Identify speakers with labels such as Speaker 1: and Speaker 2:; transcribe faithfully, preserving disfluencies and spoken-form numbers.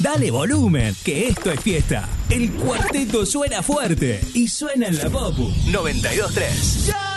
Speaker 1: Dale volumen, que esto es fiesta. El cuarteto suena fuerte y suena en la Popu. noventa y dos tres. ¡Ya!